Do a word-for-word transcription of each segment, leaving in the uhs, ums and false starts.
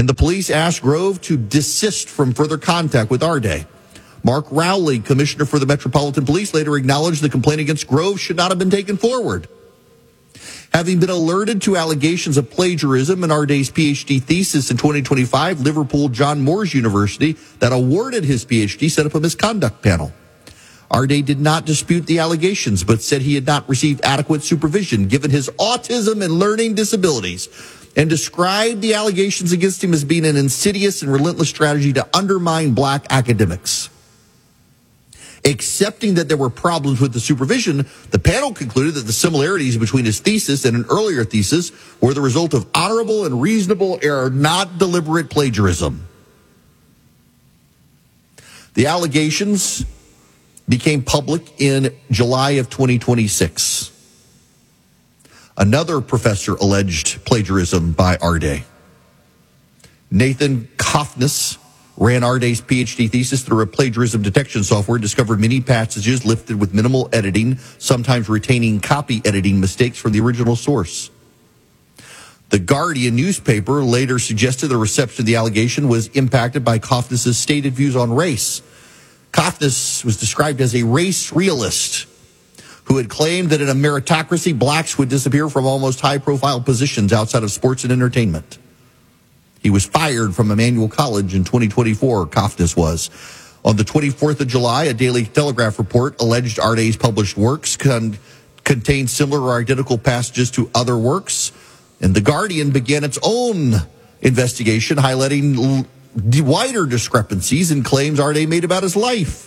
and the police asked Grove to desist from further contact with Arday. Mark Rowley, commissioner for the Metropolitan Police, later acknowledged the complaint against Grove should not have been taken forward. Having been alerted to allegations of plagiarism in Arday's P H D thesis in twenty twenty-five, Liverpool John Moores University, that awarded his P H D, set up a misconduct panel. Arday did not dispute the allegations, but said he had not received adequate supervision given his autism and learning disabilities, and described the allegations against him as being an insidious and relentless strategy to undermine black academics. Accepting that there were problems with the supervision, the panel concluded that the similarities between his thesis and an earlier thesis were the result of honorable and reasonable error, not deliberate plagiarism. The allegations became public in July of twenty twenty-six. Another professor alleged plagiarism by Arday. Nathan Kofnes ran Arday's P H D thesis through a plagiarism detection software, discovered many passages lifted with minimal editing, sometimes retaining copy editing mistakes from the original source. The Guardian newspaper later suggested the reception of the allegation was impacted by Kofnes' stated views on race. Kofnes was described as a race realist who had claimed that in a meritocracy, blacks would disappear from almost high-profile positions outside of sports and entertainment. He was fired from Emmanuel College in twenty twenty-four, Kofnes was. On the twenty-fourth of July, a Daily Telegraph report alleged Arday's published works con- contained similar or identical passages to other works, and The Guardian began its own investigation, highlighting l- wider discrepancies in claims Arday made about his life.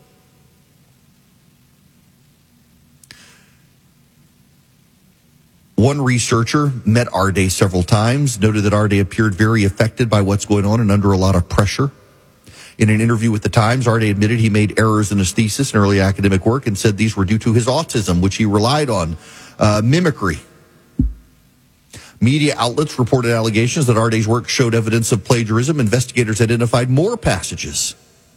One researcher met Arday several times, noted that Arday appeared very affected by what's going on and under a lot of pressure. In an interview with The Times, Arday admitted he made errors in his thesis and early academic work and said these were due to his autism, which he relied on, uh, mimicry. Media outlets reported allegations that Arday's work showed evidence of plagiarism. Investigators identified more passages.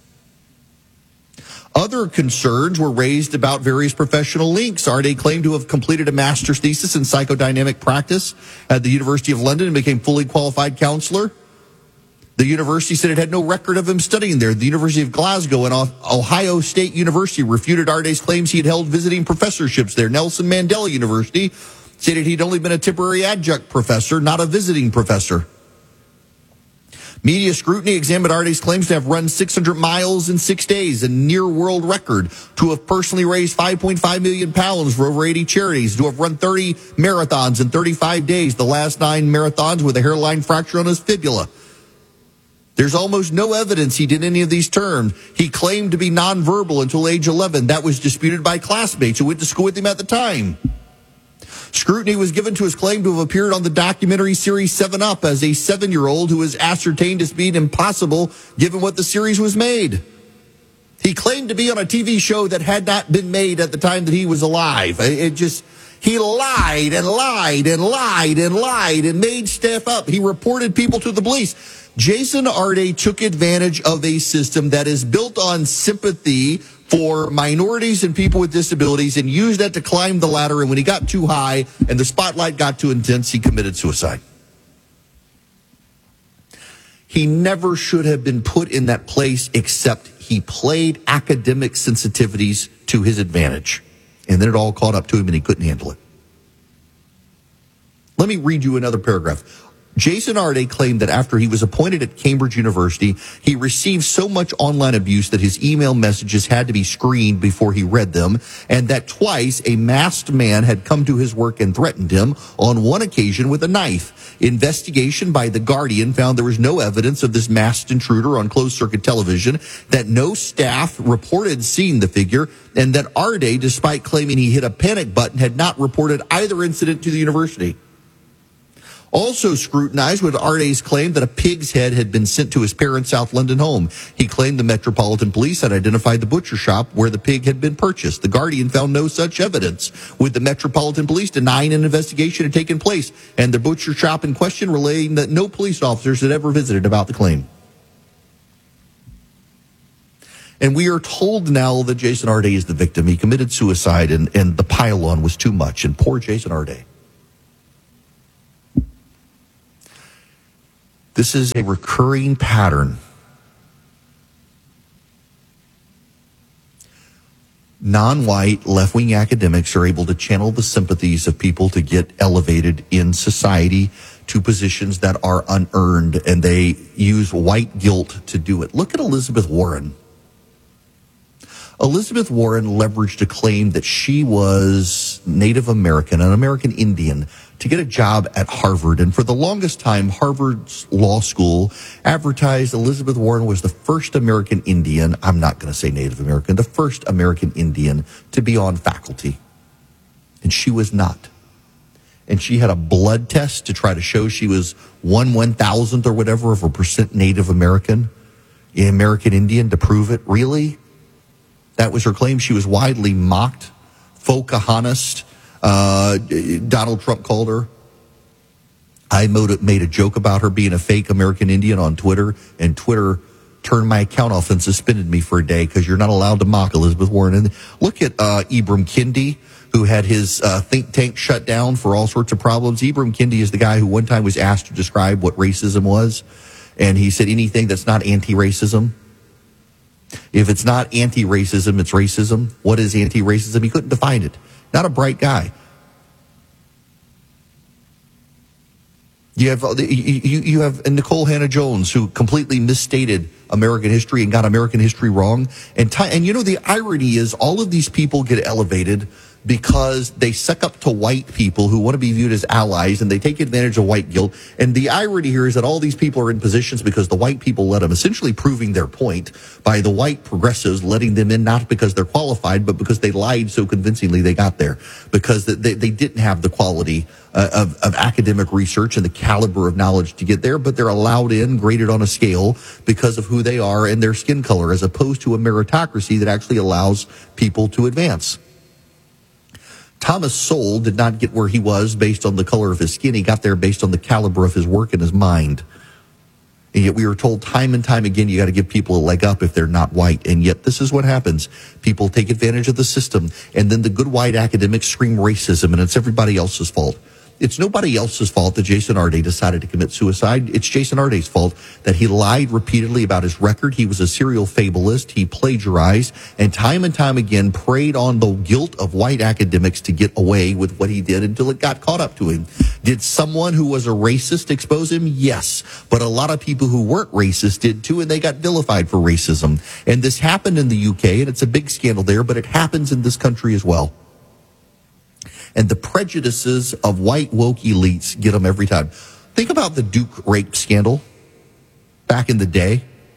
Other concerns were raised about various professional links. Arday claimed to have completed a master's thesis in psychodynamic practice at the University of London and became fully qualified counselor. The university said it had no record of him studying there. The University of Glasgow and Ohio State University refuted Arday's claims he had held visiting professorships there. Nelson Mandela University stated he'd only been a temporary adjunct professor, not a visiting professor. Media scrutiny examined Arday's claims to have run six hundred miles in six days, a near world record, to have personally raised five point five million pounds for over eighty charities, to have run thirty marathons in thirty-five days, the last nine marathons with a hairline fracture on his fibula. There's almost no evidence he did any of these terms. He claimed to be nonverbal until age eleven. That was disputed by classmates who went to school with him at the time. Scrutiny was given to his claim to have appeared on the documentary series seven up as a seven-year-old who was ascertained as being impossible given what the series was made. He claimed to be on a T V show that had not been made at the time that he was alive. It just, he lied and lied and lied and lied and made stuff up. He reported people to the police. Jason Arday took advantage of a system that is built on sympathy for minorities and people with disabilities and used that to climb the ladder. And when he got too high and the spotlight got too intense, he committed suicide. He never should have been put in that place, except he played academic sensitivities to his advantage. And then it all caught up to him and he couldn't handle it. Let me read you another paragraph. Jason Arday claimed that after he was appointed at Cambridge University, he received so much online abuse that his email messages had to be screened before he read them, and that twice a masked man had come to his work and threatened him, on one occasion with a knife. Investigation by The Guardian found there was no evidence of this masked intruder on closed-circuit television, that no staff reported seeing the figure, and that Arday, despite claiming he hit a panic button, had not reported either incident to the university. Also scrutinized was Arday's claim that a pig's head had been sent to his parents' South London home. He claimed the Metropolitan Police had identified the butcher shop where the pig had been purchased. The Guardian found no such evidence, with the Metropolitan Police denying an investigation had taken place, and the butcher shop in question relaying that no police officers had ever visited about the claim. And we are told now that Jason Arday is the victim. He committed suicide, and, and the pile-on was too much. And poor Jason Arday. This is a recurring pattern. Non-white, left-wing academics are able to channel the sympathies of people to get elevated in society to positions that are unearned, and they use white guilt to do it. Look at Elizabeth Warren. Elizabeth Warren leveraged a claim that she was Native American, an American Indian, to get a job at Harvard. And for the longest time, Harvard's law school advertised Elizabeth Warren was the first American Indian, I'm not going to say Native American, the first American Indian to be on faculty. And she was not. And she had a blood test to try to show she was one one thousandth or whatever of a percent Native American, American Indian, to prove it. Really? That was her claim. She was widely mocked. Pocahontas, uh, Donald Trump called her. I made a joke about her being a fake American Indian on Twitter, and Twitter turned my account off and suspended me for a day because you're not allowed to mock Elizabeth Warren. And look at uh, Ibram Kendi, who had his uh, think tank shut down for all sorts of problems. Ibram Kendi is the guy who one time was asked to describe what racism was, and he said anything that's not anti-racism. If it's not anti-racism, it's racism. What is anti-racism? He couldn't define it. Not a bright guy. You have you, you have Nicole Hannah-Jones, who completely misstated American history and got American history wrong. And t- and you know, the irony is all of these people get elevated because they suck up to white people who want to be viewed as allies, and they take advantage of white guilt. And the irony here is that all these people are in positions because the white people let them, essentially proving their point by the white progressives letting them in, not because they're qualified, but because they lied so convincingly they got there, because they, they didn't have the quality uh, of, of academic research and the caliber of knowledge to get there, but they're allowed in, graded on a scale because of who they are and their skin color, as opposed to a meritocracy that actually allows people to advance. Thomas Sowell did not get where he was based on the color of his skin. He got there based on the caliber of his work and his mind. And yet we were told time and time again, you got to give people a leg up if they're not white. And yet this is what happens. People take advantage of the system, and then the good white academics scream racism, and it's everybody else's fault. It's nobody else's fault that Jason Arde decided to commit suicide. It's Jason Arde's fault that he lied repeatedly about his record. He was a serial fabulist. He plagiarized, and time and time again preyed on the guilt of white academics to get away with what he did until it got caught up to him. Did someone who was a racist expose him? Yes. But a lot of people who weren't racist did too, and they got vilified for racism. And this happened in the U K, and it's a big scandal there, but it happens in this country as well. And the prejudices of white woke elites get them every time. Think about the Duke rape scandal back in the day.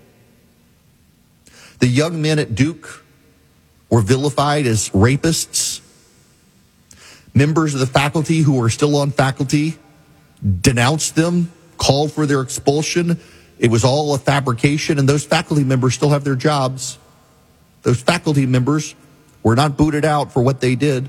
The young men at Duke were vilified as rapists. Members of the faculty who were still on faculty denounced them, called for their expulsion. It was all a fabrication, and those faculty members still have their jobs. Those faculty members were not booted out for what they did.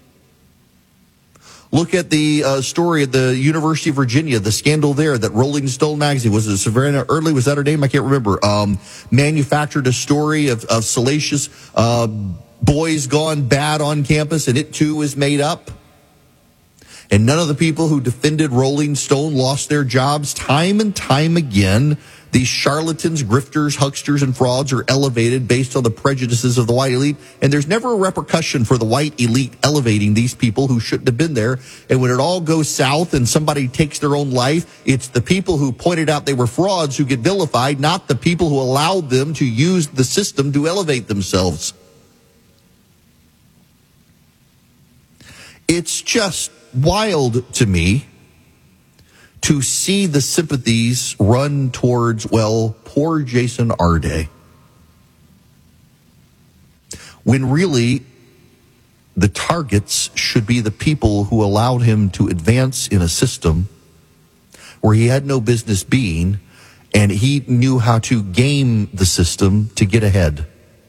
Look at the uh, story at the University of Virginia, the scandal there that Rolling Stone magazine, was it Savannah Early, was that her name? I can't remember. Um, manufactured a story of, of salacious uh, boys gone bad on campus, and it too is made up. And none of the people who defended Rolling Stone lost their jobs. Time and time again, these charlatans, grifters, hucksters, and frauds are elevated based on the prejudices of the white elite. And there's never a repercussion for the white elite elevating these people who shouldn't have been there. And when it all goes south and somebody takes their own life, it's the people who pointed out they were frauds who get vilified, not the people who allowed them to use the system to elevate themselves. It's just wild to me to see the sympathies run towards, well, poor Jason Arde, when really the targets should be the people who allowed him to advance in a system where he had no business being, and he knew how to game the system to get ahead.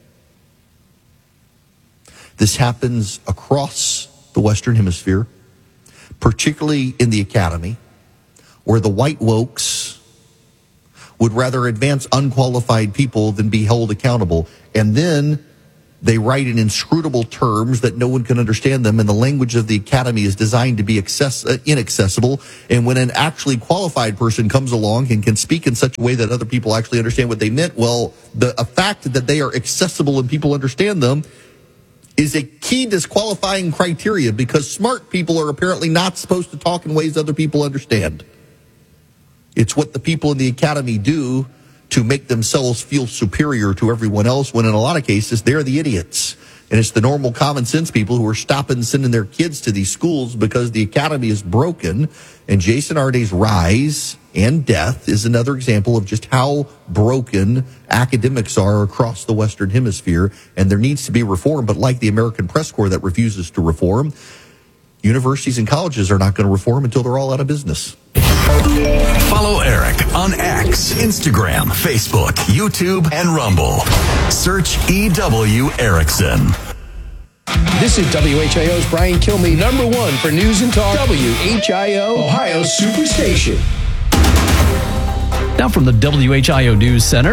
This happens across the Western Hemisphere, particularly in the academy, where the white wokes would rather advance unqualified people than be held accountable. And then They write in inscrutable terms that no one can understand them, and the language of the academy is designed to be access- uh, inaccessible. And when an actually qualified person comes along and can speak in such a way that other people actually understand what they meant, well, the a fact that they are accessible and people understand them is a key disqualifying criteria, because smart people are apparently not supposed to talk in ways other people understand. It's what the people in the academy do to make themselves feel superior to everyone else, when in a lot of cases, they're the idiots. And it's the normal common sense people who are stopping sending their kids to these schools because the academy is broken. And Jason Arday's rise and death is another example of just how broken academics are across the Western Hemisphere. And there needs to be reform, but like the American Press Corps that refuses to reform, universities and colleges are not going to reform until they're all out of business. Follow Eric on X, Instagram, Facebook, YouTube, and Rumble. Search E W Erickson. This is W H I O's Brian Kilmeade, number one for news and talk. W H I O, Ohio's Superstation. Now from the W H I O News Center.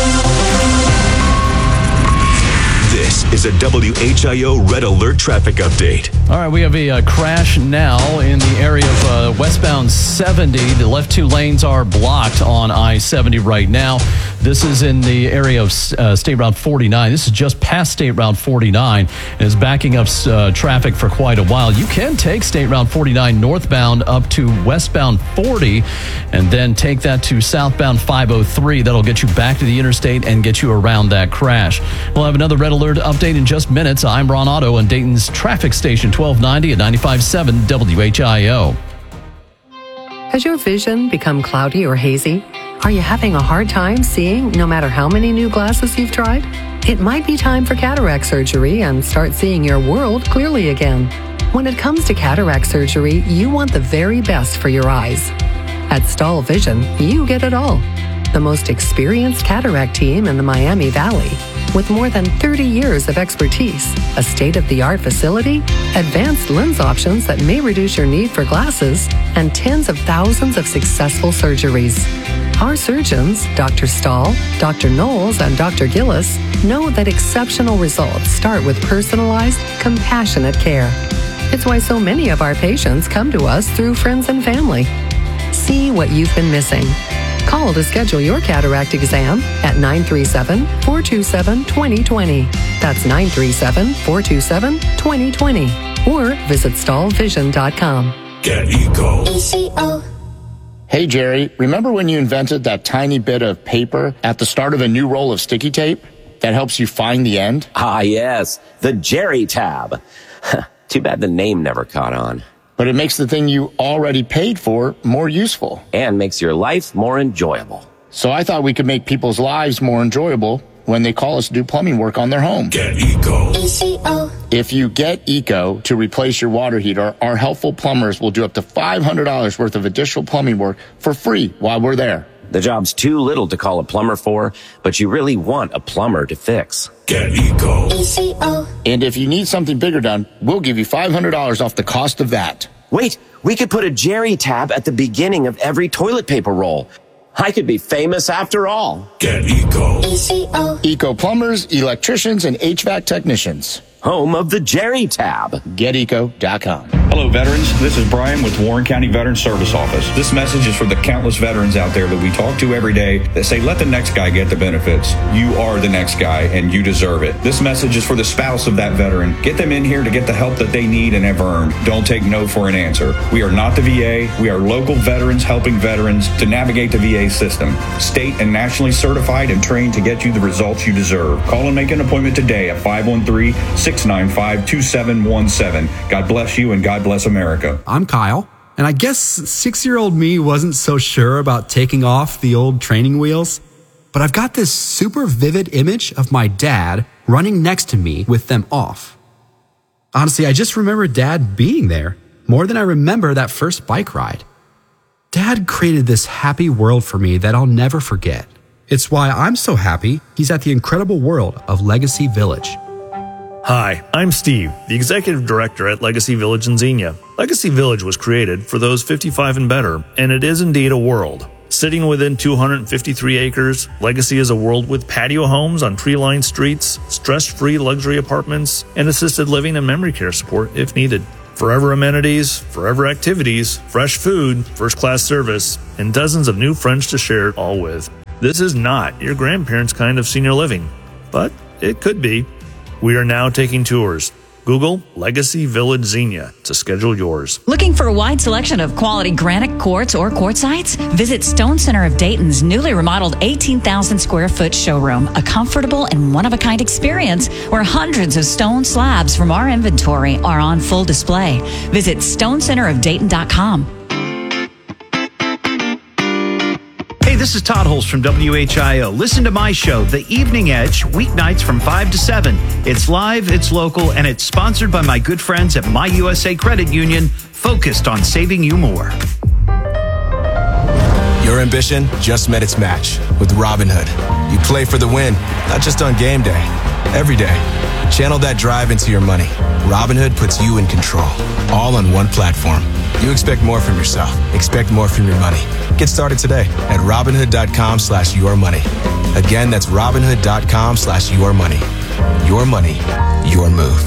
This is a W H I O Red Alert traffic update. All right, we have a uh, crash now in the area of uh, westbound seventy. The left two lanes are blocked on I seventy right now. This is in the area of uh, State Route forty-nine. This is just past State Route forty-nine and is backing up uh, traffic for quite a while. You can take State Route forty-nine northbound up to westbound forty and then take that to southbound five oh three. That'll get you back to the interstate and get you around that crash. We'll have another Red Alert update in just minutes. I'm Ron Otto on Dayton's traffic station twelve ninety at ninety-five point seven W H I O. Has your vision become cloudy or hazy? Are you having a hard time seeing no matter how many new glasses you've tried? It might be time for cataract surgery and start seeing your world clearly again. When it comes to cataract surgery, you want the very best for your eyes. At Stahl Vision, you get it all. The most experienced cataract team in the Miami Valley, with more than thirty years of expertise, a state-of-the-art facility, advanced lens options that may reduce your need for glasses, and tens of thousands of successful surgeries. Our surgeons, Doctor Stahl, Doctor Knowles, and Doctor Gillis, know that exceptional results start with personalized, compassionate care. It's why so many of our patients come to us through friends and family. See what you've been missing. Call to schedule your cataract exam at nine three seven, four two seven, two zero two zero. That's nine three seven, four two seven, two zero two zero. Or visit stahl vision dot com. Get Eco. E C O. Hey, Jerry, remember when you invented that tiny bit of paper at the start of a new roll of sticky tape that helps you find the end? Ah, yes, the Jerry tab. Too bad the name never caught on. But it makes the thing you already paid for more useful. And makes your life more enjoyable. So I thought we could make people's lives more enjoyable when they call us to do plumbing work on their home. Get Eco. E C O. If you get Eco to replace your water heater, our helpful plumbers will do up to five hundred dollars worth of additional plumbing work for free while we're there. The job's too little to call a plumber for, but you really want a plumber to fix. Get Eco. E C O. And if you need something bigger done, we'll give you five hundred dollars off the cost of that. Wait, we could put a Jerry tab at the beginning of every toilet paper roll. I could be famous after all. Get Eco. E C O. Eco plumbers, electricians, and H V A C technicians. Home of the Jerry tab. get eco dot com. Hello, veterans. This is Brian with Warren County Veterans Service Office. This message is for the countless veterans out there that we talk to every day that say, let the next guy get the benefits. You are the next guy, and you deserve it. This message is for the spouse of that veteran. Get them in here to get the help that they need and have earned. Don't take no for an answer. We are not the V A. We are local veterans helping veterans to navigate the V A system. State and nationally certified and trained to get you the results you deserve. Call and make an appointment today at five one three, six nine five, two seven one seven. God bless you and God bless America. I'm Kyle, and I guess six-year-old me wasn't so sure about taking off the old training wheels, but I've got this super vivid image of my dad running next to me with them off. Honestly, I just remember Dad being there more than I remember that first bike ride. Dad created this happy world for me that I'll never forget. It's why I'm so happy he's at the incredible world of Legacy Village. Hi, I'm Steve, the Executive Director at Legacy Village in Xenia. Legacy Village was created for those fifty-five and better, and it is indeed a world. Sitting within two hundred fifty-three acres, Legacy is a world with patio homes on tree-lined streets, stress-free luxury apartments, and assisted living and memory care support if needed. Forever amenities, forever activities, fresh food, first-class service, and dozens of new friends to share it all with. This is not your grandparents' kind of senior living, but it could be. We are now taking tours. Google Legacy Village Xenia to schedule yours. Looking for a wide selection of quality granite quartz or quartzites? Visit Stone Center of Dayton's newly remodeled eighteen thousand square foot showroom, a comfortable and one-of-a-kind experience where hundreds of stone slabs from our inventory are on full display. Visit stone center of dayton dot com. Hey, this is Todd Holst from W H I O. Listen to my show, The Evening Edge, weeknights from five to seven. It's live, it's local, and it's sponsored by my good friends at My U S A Credit Union, focused on saving you more. Your ambition just met its match with Robinhood. You play for the win, not just on game day, every day. Channel that drive into your money. Robinhood puts you in control, all on one platform. You expect more from yourself. Expect more from your money. Get started today at Robinhood.com slash your money. Again, that's Robinhood.com slash your money. Your money, your move.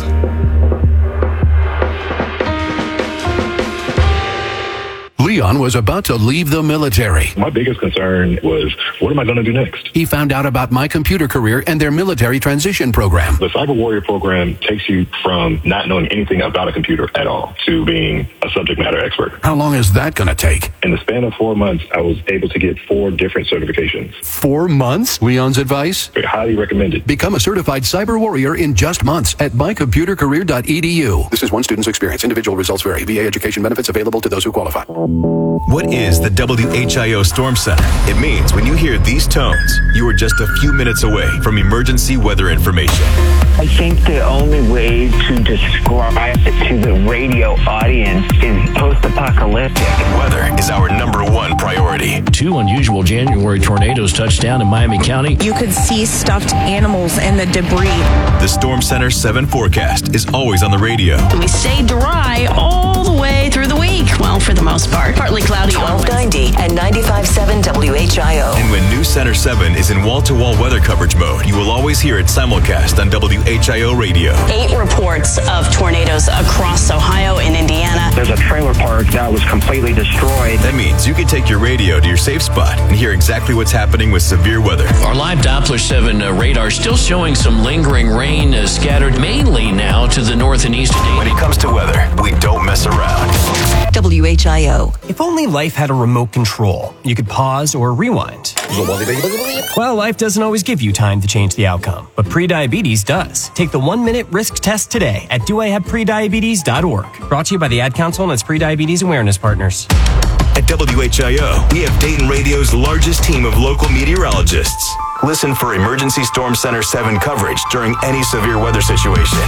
Leon was about to leave the military. My biggest concern was, what am I going to do next? He found out about My Computer Career and their military transition program. The Cyber Warrior program takes you from not knowing anything about a computer at all to being a subject matter expert. How long is that going to take? In the span of four months, I was able to get four different certifications. Four months? Leon's advice? I highly recommend it. Become a certified cyber warrior in just months at my computer career dot e d u. This is one student's experience. Individual results vary. V A education benefits available to those who qualify. What is the W H I O Storm Center? It means when you hear these tones, you are just a few minutes away from emergency weather information. I think the only way to describe it to the radio audience is post-apocalyptic. Weather is our number one priority. Two unusual January tornadoes touched down in Miami County. You could see stuffed animals and the debris. The Storm Center seven forecast is always on the radio. We stay dry all the way through the week. Well, for the most part. Partly cloudy. twelve ninety and ninety-five point seven W H I O. And when New Center seven is in wall-to-wall weather coverage mode, you will always hear it simulcast on W H I O radio. Eight reports of tornadoes across Ohio and Indiana. There's a trailer park that was completely destroyed. That means you can take your radio to your safe spot and hear exactly what's happening with severe weather. Our live Doppler seven uh, radar still showing some lingering rain uh, scattered mainly now to the north and east of Dayton. When it comes to weather, we don't mess around. W H I O. If only life had a remote control, you could pause or rewind. Well, life doesn't always give you time to change the outcome, but prediabetes does. Take the one-minute risk test today at do I have prediabetes dot org. Brought to you by the Ad Council and its prediabetes awareness partners. At W H I O, we have Dayton Radio's largest team of local meteorologists. Listen for Emergency Storm Center seven coverage during any severe weather situation.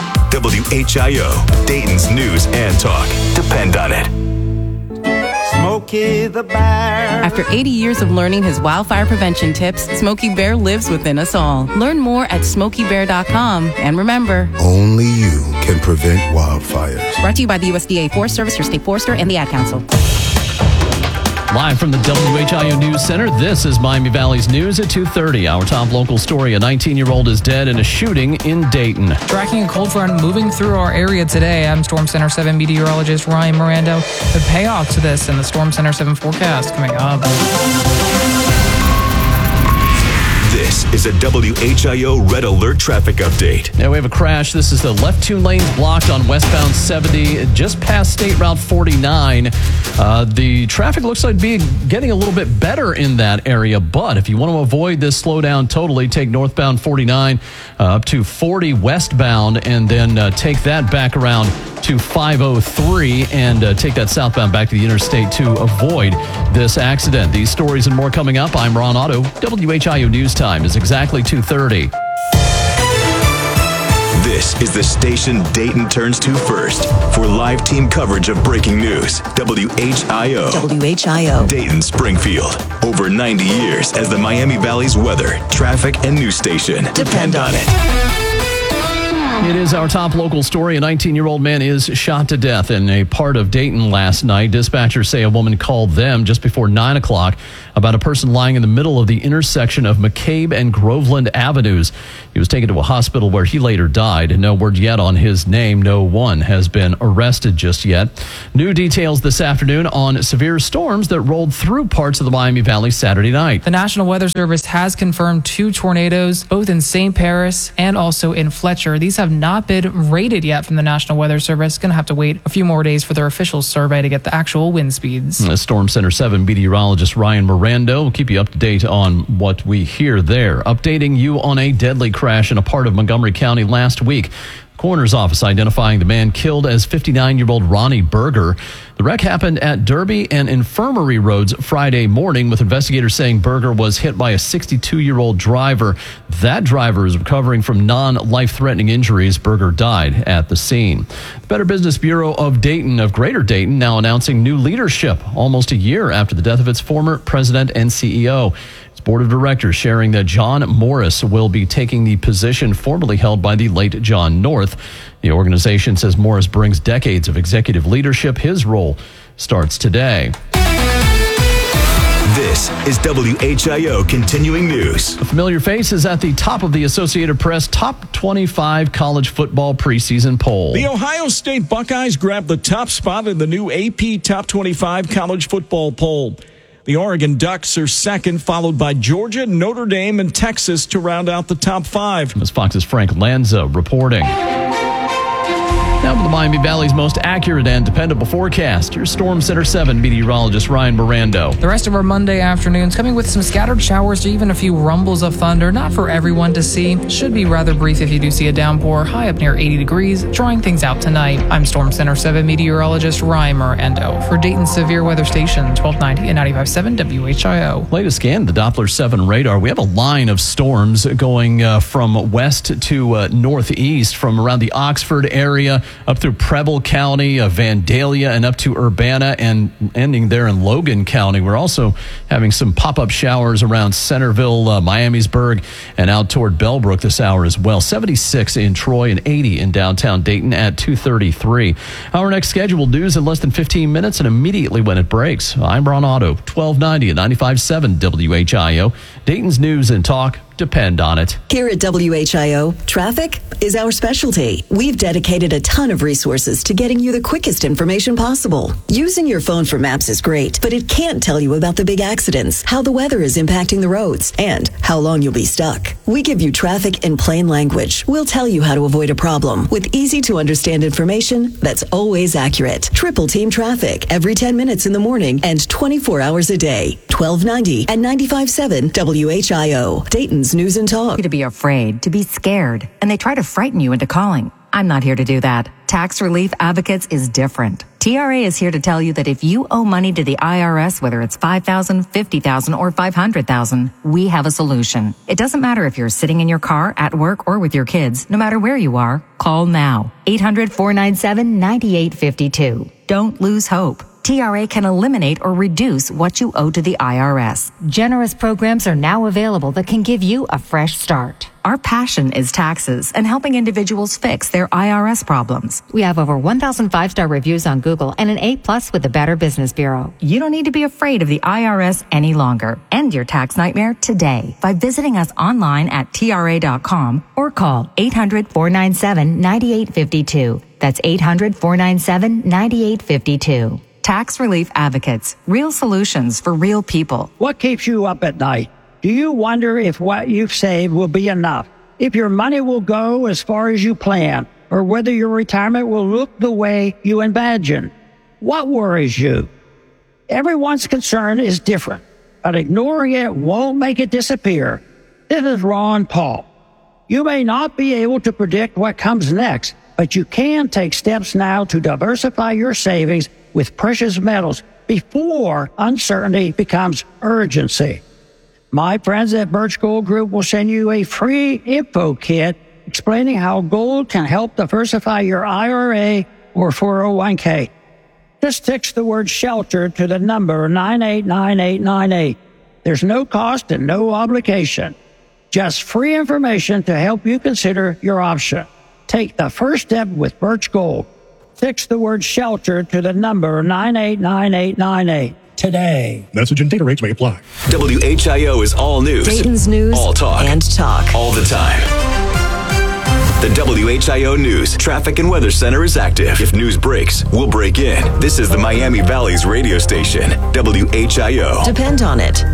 W H I O, Dayton's news and talk. Depend on it. Smokey the Bear. After eighty years of learning his wildfire prevention tips, Smokey Bear lives within us all. Learn more at smokey bear dot com. And remember, only you can prevent wildfires. Brought to you by the U S D A Forest Service, your state forester, and the Ad Council. Live from the W H I O News Center, this is Miami Valley's News at two thirty. Our top local story, a nineteen-year-old is dead in a shooting in Dayton. Tracking a cold front moving through our area today, I'm Storm Center seven meteorologist Ryan Mirando. The payoff to this in the Storm Center seven forecast coming up. This is a W H I O Red Alert traffic update. Now we have a crash. This is the left two lanes blocked on westbound seventy, just past State Route forty-nine. Uh, the traffic looks like being getting a little bit better in that area, but if you want to avoid this slowdown totally, take northbound forty-nine uh, up to forty westbound, and then uh, take that back around to five oh three and uh, take that southbound back to the interstate to avoid this accident. These stories and more coming up. I'm Ron Otto. W H I O News Time is exactly two thirty. This is the station Dayton turns to first for live team coverage of breaking news. W H I O. W H I O. Dayton Springfield. Over ninety years as the Miami Valley's weather, traffic, and news station. Depend on it. It is our top local story. A nineteen-year-old man is shot to death in a part of Dayton last night. Dispatchers say a woman called them just before nine o'clock about a person lying in the middle of the intersection of McCabe and Groveland Avenues. He was taken to a hospital where he later died. No word yet on his name. No one has been arrested just yet. New details this afternoon on severe storms that rolled through parts of the Miami Valley Saturday night. The National Weather Service has confirmed two tornadoes, both in Saint Paris and also in Fletcher. These have not been rated yet from the National Weather Service. Going to have to wait a few more days for their official survey to get the actual wind speeds. The Storm Center seven meteorologist Ryan Miranda will keep you up to date on what we hear there. Updating you on a deadly crash in a part of Montgomery County last week. Coroner's office identifying the man killed as fifty-nine-year-old Ronnie Berger. The wreck happened at Derby and Infirmary Roads Friday morning, with investigators saying Berger was hit by a sixty-two-year-old driver. That driver is recovering from non-life-threatening injuries. Berger died at the scene. The Better Business Bureau of Dayton, of Greater Dayton, now announcing new leadership almost a year after the death of its former president and C E O. Its board of directors sharing that John Morris will be taking the position formerly held by the late John North. The organization says Morris brings decades of executive leadership. His role starts today. This is W H I O Continuing News. A familiar face is at the top of the Associated Press Top twenty-five College Football Preseason Poll. The Ohio State Buckeyes grabbed the top spot in the new A P Top twenty-five College Football Poll. The Oregon Ducks are second, followed by Georgia, Notre Dame, and Texas to round out the top five. As Fox's Frank Lanza reporting. Now for the Miami Valley's most accurate and dependable forecast, your Storm Center seven meteorologist Ryan Mirando. The rest of our Monday afternoons coming with some scattered showers or even a few rumbles of thunder. Not for everyone to see. Should be rather brief if you do see a downpour. High up near eighty degrees, drying things out tonight. I'm Storm Center seven meteorologist Ryan Mirando for Dayton's Severe Weather Station, twelve ninety and ninety-five point seven W H I O. Latest scan, the Doppler seven radar. We have a line of storms going uh, from west to uh, northeast, from around the Oxford area up through Preble County, uh, Vandalia, and up to Urbana, and ending there in Logan County. We're also having some pop-up showers around Centerville, uh, Miamisburg, and out toward Bellbrook this hour as well. seventy-six in Troy and eighty in downtown Dayton at two thirty-three. Our next scheduled news in less than fifteen minutes, and immediately when it breaks. I'm Ron Otto, twelve ninety and ninety-five point seven W H I O. Dayton's news and talk depend on it. Here at W H I O, traffic is our specialty. We've dedicated a ton of resources to getting you the quickest information possible. Using your phone for maps is great, but it can't tell you about the big accidents, how the weather is impacting the roads, and how long you'll be stuck. We give you traffic in plain language. We'll tell you how to avoid a problem with easy to understand information that's always accurate. Triple Team Traffic every ten minutes in the morning and twenty-four hours a day. twelve ninety and ninety-five point seven W H I O. Dayton's News and Talk. To be afraid, to be scared, and they try to frighten you into calling. I'm not here to do that. Tax Relief Advocates is different. T R A is here to tell you that if you owe money to the I R S, whether it's five thousand dollars, fifty thousand dollars, or five hundred thousand dollars, we have a solution. It doesn't matter if you're sitting in your car, at work, or with your kids. No matter where you are, call now. eight hundred, four nine seven, nine eight five two. Don't lose hope. T R A can eliminate or reduce what you owe to the I R S. Generous programs are now available that can give you a fresh start. Our passion is taxes and helping individuals fix their I R S problems. We have over one thousand five-star reviews on Google and an A plus with the Better Business Bureau. You don't need to be afraid of the I R S any longer. End your tax nightmare today by visiting us online at T R A dot com or call eight hundred, four nine seven, nine eight five two. That's eight hundred, four nine seven, nine eight five two. Tax Relief Advocates. Real solutions for real people. What keeps you up at night? Do you wonder if what you've saved will be enough? If your money will go as far as you plan? Or whether your retirement will look the way you imagine? What worries you? Everyone's concern is different, but ignoring it won't make it disappear. This is Ron Paul. You may not be able to predict what comes next, but you can take steps now to diversify your savings with precious metals before uncertainty becomes urgency. My friends at Birch Gold Group will send you a free info kit explaining how gold can help diversify your I R A or four oh one k. Just text the word shelter to the number nine eight nine eight nine eight. There's no cost and no obligation. Just free information to help you consider your option. Take the first step with Birch Gold. Text the word shelter to the number nine eight nine eight nine eight today. Message and data rates may apply. W H I O is all news. Dayton's news all talk. and talk. All the time. The W H I O News Traffic and Weather Center is active. If news breaks, we'll break in. This is the Miami Valley's radio station, W H I O. Depend on it.